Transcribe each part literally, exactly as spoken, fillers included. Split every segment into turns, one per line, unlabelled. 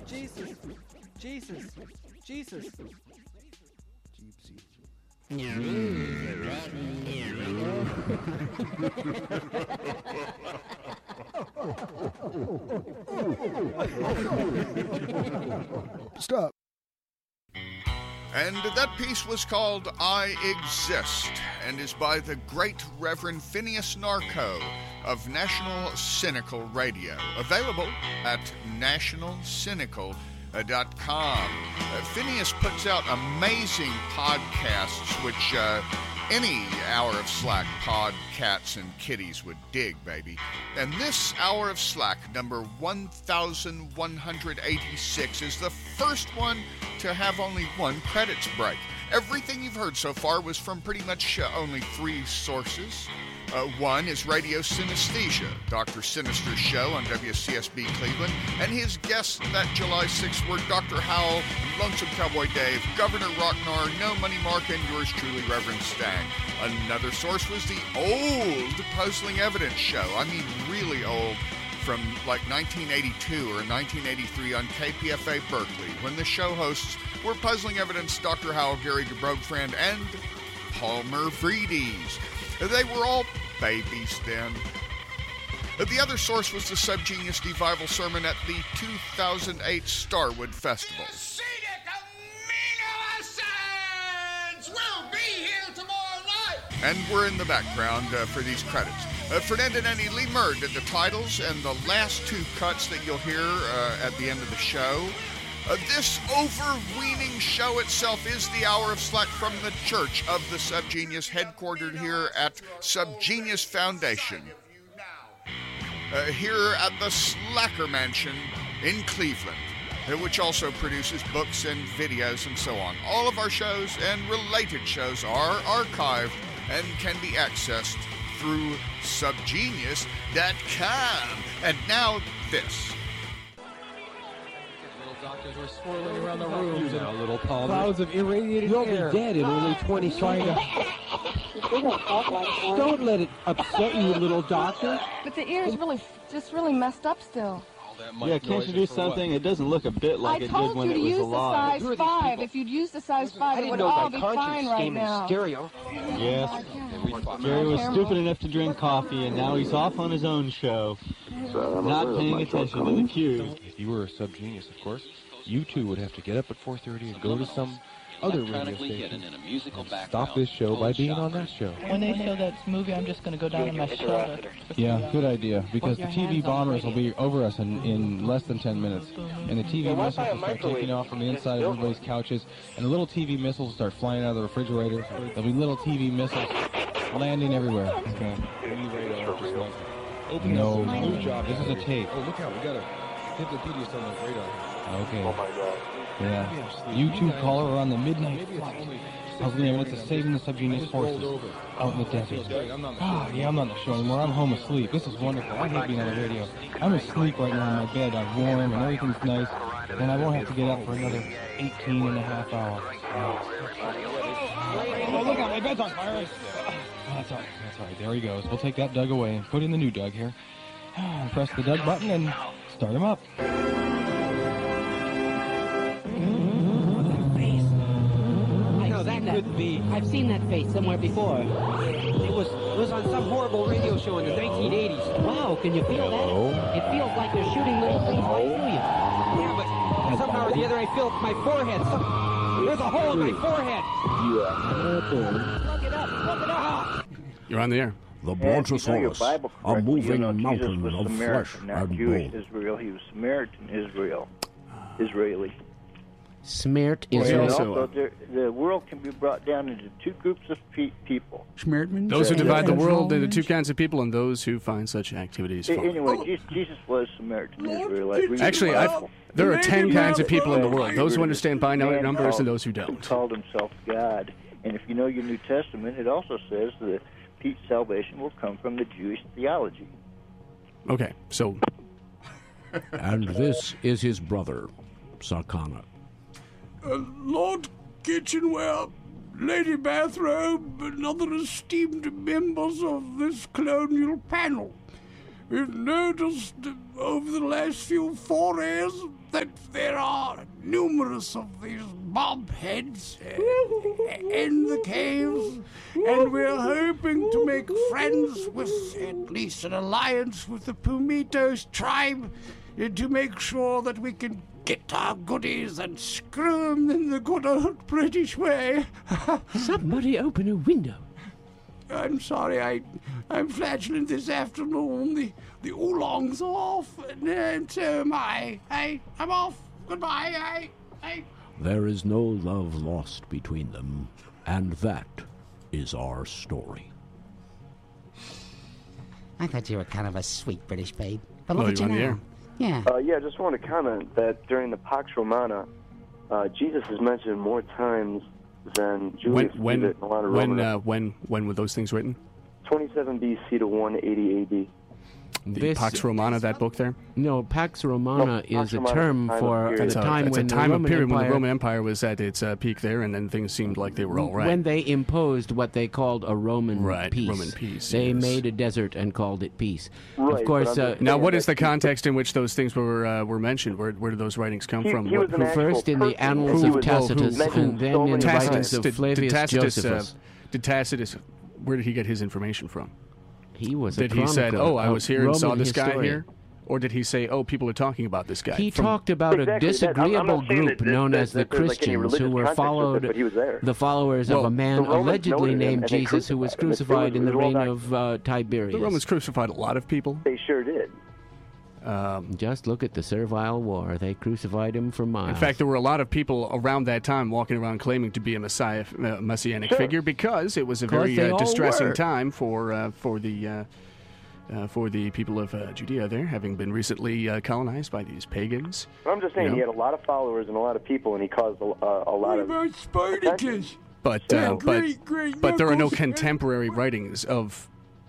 Jesus, Jesus, Jesus.
Stop.
And that piece was called I Exist, and is by the great Reverend Phineas Narco of National Cynical Radio, available at national cynical dot com. Uh, Phineas puts out amazing podcasts, which uh, any Hour of Slack pod cats and kitties would dig, baby. And this Hour of Slack, number one thousand one hundred eighty-six, is the first one to have only one credits break. Everything you've heard so far was from pretty much uh, only three sources. Uh, one is Radio Synesthesia, Doctor Sinister's show on W C S B Cleveland, and his guests that July sixth were Doctor Howell, Lonesome Cowboy Dave, Governor Rocknar, No Money Mark, and yours truly, Reverend Stang. Another source was the old Puzzling Evidence show, I mean really old, from like nineteen eighty-two or nineteen eighty-three on K P F A Berkeley, when the show hosts were Puzzling Evidence, Doctor Howell, Gary Gebrogfriend, and Palmer Vredes. They were all babies then. The other source was the Subgenius Devival sermon at the two thousand eight Starwood Festival.
We'll be here tomorrow night.
And we're in the background uh, for these credits. Uh, Fernand and Annie Lee Murd did the titles, and the last two cuts that you'll hear uh, at the end of the show. Uh, this overweening show itself is the Hour of Slack from the Church of the Subgenius, headquartered here at Subgenius Foundation, uh, here at the Slacker Mansion in Cleveland, uh, which also produces books and videos and so on. All of our shows and related shows are archived and can be accessed through subgenius dot com. And now this.
Doctors were swirling around the rooms in
a little Palmer.
Clouds of irradiated
You'll
air.
be dead in only twenty seconds. Don't let it upset you, little doctor.
But the ear is really, just really messed up still.
Yeah, can't you do something? It doesn't look a bit like
I
it did when it was alive.
I told you to use the size five. If you'd used the size five, it would all be fine right now.
Stereo.
Yes. Jerry was stupid enough to drink coffee, and now he's off on his own show, not paying attention to the cues.
If you were a subgenius, of course, you too would have to get up at four thirty and go to some other radio station and stop this show by being on that show.
When they show that movie, I'm just going to go down on my shoulder.
Yeah, good idea, because the T V bombers will be over us in, in less than ten minutes, and the T V missiles will start taking off from the inside of everybody's couches, and the little T V missiles will start flying out of the refrigerators. There'll be little T V missiles landing everywhere. Okay.
Open
no,
no,
no,
job.
this is a tape.
Oh, look out, we got a Hippopedia on the radar.
Okay.
Oh my God.
Yeah. You two caller are on the midnight flight. Puzzling Evidence is saving the subgenius forces out in the desert. Ah, yeah, I'm not on the show anymore. I'm home asleep. This is wonderful. I hate being on the radio. I'm asleep right now in my bed. I'm warm and everything's nice. And I won't have to get up for another eighteen and a half hours. Oh, look out, my bed's on fire. Oh, that's all right. That's all right. There he goes. We'll take that Doug away and put in the new Doug here. Press the Doug button and start him up.
That could be.
I've seen that face somewhere before.
It was it was on some horrible radio show in the nineteen eighties.
Wow, can you feel that? It feels like they're shooting little things right through you.
Yeah, but somehow or the other I feel my forehead. Some, there's a hole in my forehead.
Yeah. Look it up. Look it up.
You're on the air.
The Brontosaurus, a moving
you know,
mountain of flesh
not
and
Jewish
bone.
Israel. He was Samaritan Israel, Israeli.
Smeart
Well,
Israel.
and also, there, the world can be brought down into two groups of pe- people.
Those who divide the world into two kinds of people, and those who find such activities
A-
fun.
Anyway, Jesus, Jesus was Samaritan Israelite. We-
Actually, I've, there are ten kinds of people in the world. Those who understand binary numbers and those who don't.
Called himself God. And if you know your New Testament, it also says that Pete's salvation will come from the Jewish theology.
Okay, so...
And this is his brother, Sarkana.
Uh, Lord Kitchenware, Lady Bathrobe, and other esteemed members of this colonial panel. we've noticed over the last few forays that there are numerous of these bobheads uh, in the caves, and we're hoping to make friends with, at least an alliance with the Pumitos tribe, uh, to make sure that we can get our goodies and screw them in the good old British way.
Somebody open a window.
I'm sorry, I, I'm flatulent this afternoon. The the oolong's off, and, and so am I. I, I'm off. Goodbye. I, I.
There is no love lost between them, and that is our story.
I thought you were kind of a sweet British babe. But
Oh,
look at
you
you
on the
now.
air?
Yeah.
Uh, yeah, I just want to comment that during the Pax Romana, uh, Jesus is mentioned more times than
When
Julius
when
Caesar in a lot of
when
Roman.
uh, when when were those things written?
twenty-seven B C to one eighty A D.
The
This-
Pax Romana, that book there.
No, Pax Romana
No,
is
Pax
a
Romana,
term
time of
for
period.
the
It's a,
time
it's
when
a
the
time
Roman
of period
Empire,
when the Roman Empire was at its uh, peak there, and then things seemed like they were all right.
when they imposed what they called a Roman
Right,
peace.
Roman peace,
They
yes.
made a desert and called it peace.
Right,
of course,
but I'm
uh,
just
Now,
saying
what
that
is the
he-
context in which those things were uh, were mentioned? Where where did those writings come
He-
from?
he was
What-
an
who first in
actual
the
person.
annals
He
of
was
Tacitus,
mentioned
and then
so
in
many
the
times.
writings of
did,
Flavius
did Tacitus,
Josephus.
Uh, did Tacitus, where did he get his information from?
He was
Did
a
he said,
chronicler,
"Oh, I
a
was here and saw
Roman
this guy
historian.
here," or did he say, "Oh, people are talking about this guy"?
He
From-
talked about
Exactly,
a
that- I'm- I'm
disagreeable
not saying
group
that- that-
known
that-
as the
that there's, like, any
Christians
religious
who were
context with it,
followed
but he was there.
the followers
Well,
of a man
the Romans
allegedly
noted him,
named
and they
Jesus who was
crucified him. It was-
crucified in
it
the
was all
reign
doc-
of uh, Tiberius.
the Romans crucified a lot of people.
They sure did.
Um,
Just look at the Servile War. They crucified him for miles.
in fact, there were a lot of people around that time walking around claiming to be a messiah, uh, messianic
Sure.
figure because it was a
'Cause
very
they
uh,
all
distressing
were.
time for uh, for the uh, uh, for the people of uh, Judea there, having been recently uh, colonized by these pagans.
But I'm just saying,
You
he
know?
had a lot of followers and a lot of people, and he caused a, uh, a lot
What
of.
about Spartacus?
But
Yeah,
uh,
great,
but
great
but there are no
knuckles.
contemporary writings of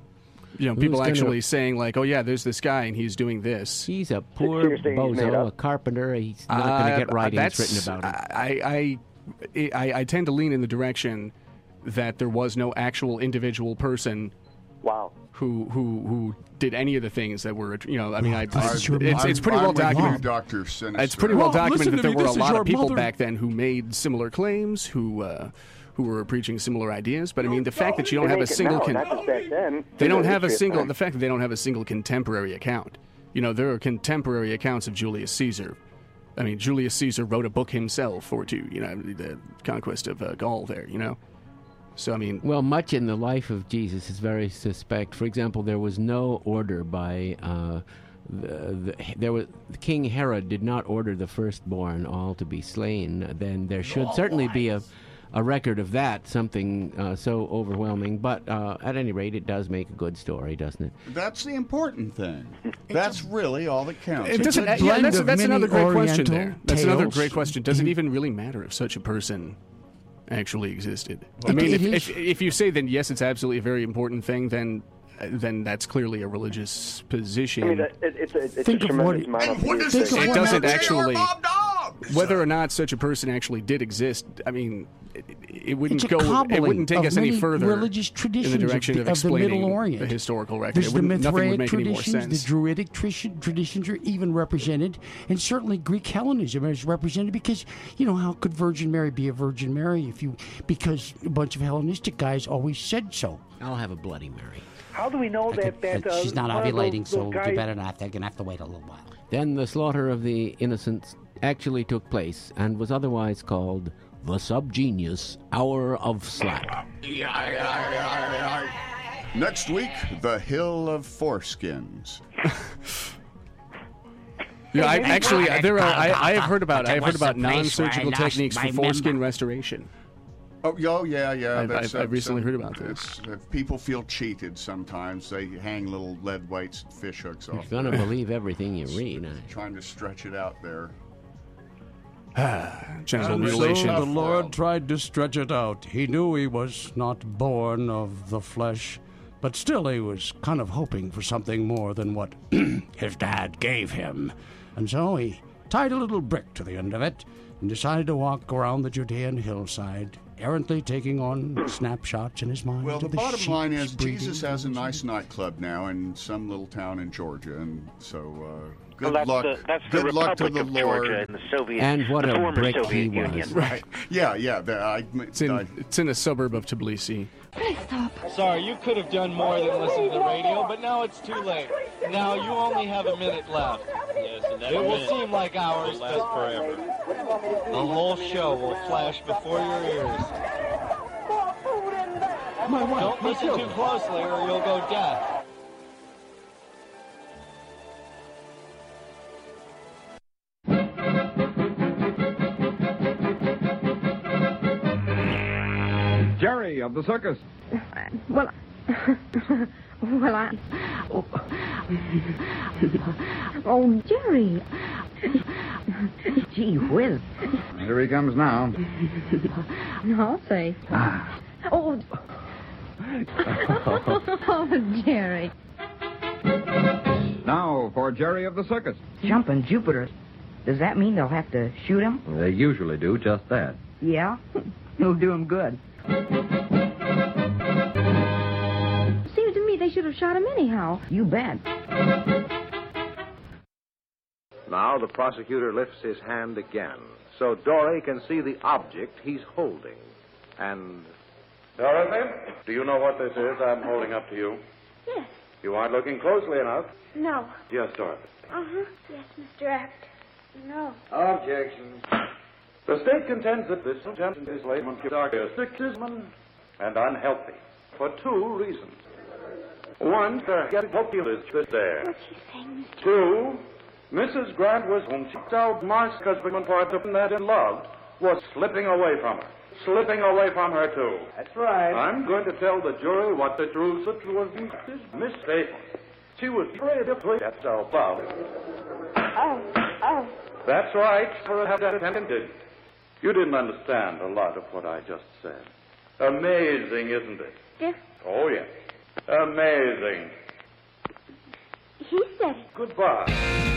you know
Who's
people
gonna-
actually saying like, "Oh yeah, there's this guy and he's doing this."
He's a poor
you're saying he's made
bozo,
up?
a carpenter. He's not going
Uh,
to get writings
that's-
written about him.
I, I, I, I tend to lean in the direction that there was no actual individual person
Wow.
who who who did any of the things that were, you know, I mean, I,
This is
it's,
your
it's, it's pretty
I'm
well
with you,
documented.
Doctor Sinister.
It's pretty well
Well, listen
documented
to
that there
me,
were a
this is
lot
your
of people
mother-
back then who made similar claims, who uh, who were preaching similar ideas. But I mean, the fact that you don't
They
have a
make it
single
now,
con-
not just back then.
they don't
There's
have a
history of
single
time.
the fact that they don't have a single contemporary account. You know, there are contemporary accounts of Julius Caesar. I mean, Julius Caesar wrote a book himself or two, you know, the conquest of uh, Gaul there, you know. So I mean,
Well, much in the life of Jesus is very suspect. For example, there was no order by uh, the, the there was King Herod did not order the firstborn all to be slain. Then there should certainly be a a record of that, something uh, so overwhelming. But uh, at any rate, it does make a good story, doesn't it?
That's the important thing. That's really all that counts.
it doesn't.
a
Yeah,
blend
that's,
of
that's
many
another great question
Oriental
there. That's another
tales.
great question. Does it even really matter if such a person actually existed? I
It-
mean,
it
if,
is-
if if you say then yes, it's absolutely a very important thing, then uh, then that's clearly a religious position.
I mean, that- it, it's a, it's
Think
a
of
tremendous
what-
amount of
And what does
things
this
that-
it
say
doesn't
about J R.
actually
Bob Dobbs?
whether or not such a person actually did exist. I mean, it, it wouldn't
It's a
go. It
cobbling
wouldn't take
of
us any
many
further
religious
in
traditions
the
of
direction
the-
of,
of the Middle
explaining
Orient.
the historical record.
There's
It
the
wouldn't, nothing would
Mithraic
make any more
traditions,
sense.
the Druidic tradition, traditions are even represented, and certainly Greek Hellenism is represented because, you know, how could Virgin Mary be a Virgin Mary if you, because a bunch of Hellenistic guys always said so.
I'll have a Bloody Mary.
How do we know that that But uh, she's not one of ovulating, those- so those you guys- better not. They're gonna have to wait a little while.
Then the slaughter of the innocents actually took place and was otherwise called
The Subgenius Hour of Slack.
Next week, the Hill of Foreskins.
Yeah, I, actually, there are. I, I have heard about.
But
I have
it
heard
was
about
the place
non-surgical
where I lost
techniques for
my
foreskin
member.
restoration.
Oh, oh yeah, yeah.
I've-
that's,
I've- I've
uh,
recently
some-
heard about this.
it's- If people feel cheated sometimes, they hang little lead weights and fish hooks
You're
off.
gonna
there.
believe everything you read. eh?
Trying to stretch it out there.
Genital
And
mutilation.
so the Lord tried to stretch it out. He knew he was not born of the flesh, but still he was kind of hoping for something more than what his dad gave him. And so he tied a little brick to the end of it and decided to walk around the Judean hillside errantly taking on snapshots in his mind.
Well,
of
the,
the
bottom line is
breeding.
Jesus has a nice nightclub now in some little town in Georgia, and so uh, good
well, that's
luck.
The, that's
good
the
luck to
Republic
the
of
Lord.
Georgia in the Soviet,
And what
the
a
former
brick
Soviet
he
Union.
was.
Right. Yeah, yeah. The, I,
It's in,
I,
it's in a suburb of Tbilisi.
Sorry, you could have done more than listen to the radio, but now it's too late. Now you only have a minute left. Yes, and that it will seem like hours, but forever. The whole show will flash before your ears.
My wife,
Don't
my
listen
children.
too closely or you'll go deaf.
Jerry of the circus.
Well, well, I... Oh, oh Jerry. Gee whiz.
Here he comes now.
No, I'll say.
Ah.
Oh. Oh, Jerry.
Now for Jerry of the circus.
Jumping Jupiter. Does that mean they'll have to shoot him?
They usually do just that.
Yeah? It'll do him good.
Seems to me they should have shot him anyhow.
You bet.
Now the prosecutor lifts his hand again, so Dory can see the object he's holding. And...
Dorothy, do you know what this is I'm holding up to you?
Yes.
You aren't looking closely enough.
No.
Yes, Dorothy.
Uh-huh. Yes, Mister Act. No.
Objection. The state contends that this attempt is layman sexism and unhealthy for two reasons. One, the guilty list is there.
What's she saying, Mister
Two, Missus Grant was whom she told Mark's husband part of that and loved was slipping away from her. Slipping away from her, too.
That's right.
I'm going to tell the jury what the true situation was mistaken. She was afraid of putting that above.
Oh, oh.
That's right, for I have that intended. You didn't understand a lot of what I just said. Amazing, isn't it?
Yes.
Oh, yes. Amazing.
He said it.
Goodbye.